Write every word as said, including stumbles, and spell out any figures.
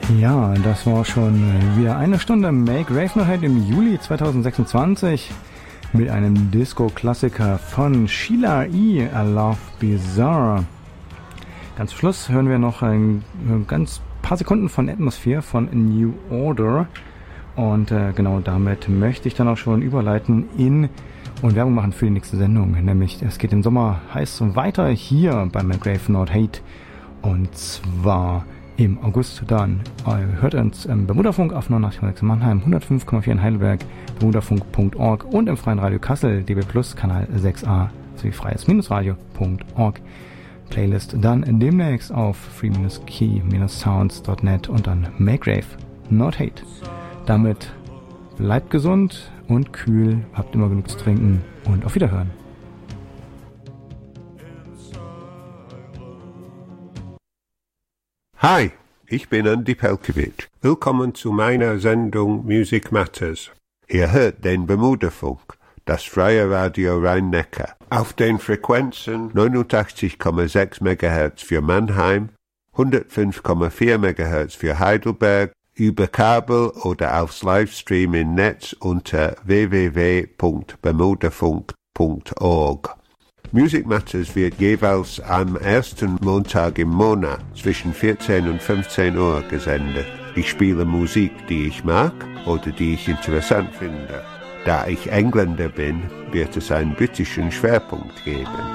Ja, das war schon wieder eine Stunde Make Rave Nothead im Juli zweitausendsechsundzwanzig mit einem Disco-Klassiker von Sheila E. I Love Bizarre. Ganz zum Schluss hören wir noch ein, ein ganz paar Sekunden von Atmosphere von New Order. Und äh, genau damit möchte ich dann auch schon überleiten in und Werbung machen für die nächste Sendung. Nämlich, es geht im Sommer heiß weiter hier bei Make Rave Nothead. Und zwar im August dann. Äh, hört uns im Bermudafunk auf neunundachtzig Komma sechs in Mannheim, hundertfünf Komma vier in Heidelberg, bermudafunk punkt org und im Freien Radio Kassel, D B Plus, Kanal sechs a, sowie freies-radio punkt org. Playlist dann demnächst auf free-key-sounds punkt net und dann Make Rave Nothead. Damit bleibt gesund und kühl, habt immer genug zu trinken und auf Wiederhören. Hi, ich bin Andy Pelkowitsch. Willkommen zu meiner Sendung Music Matters. Ihr hört den Bermudafunk, das freie Radio Rhein-Neckar, auf den Frequenzen neunundachtzig Komma sechs Megahertz für Mannheim, hundertfünf Komma vier Megahertz für Heidelberg, über Kabel oder aufs Livestream im Netz unter w w w punkt bermudafunk punkt org. Music Matters wird jeweils am ersten Montag im Monat zwischen vierzehn und fünfzehn Uhr gesendet. Ich spiele Musik, die ich mag oder die ich interessant finde. Da ich Engländer bin, wird es einen britischen Schwerpunkt geben.